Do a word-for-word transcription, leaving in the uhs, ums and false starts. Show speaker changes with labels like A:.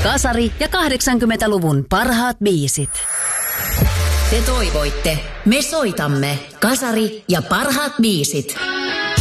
A: Kasari ja kahdeksankymmentäluvun parhaat biisit. Te toivoitte, me soitamme. Kasari ja parhaat biisit.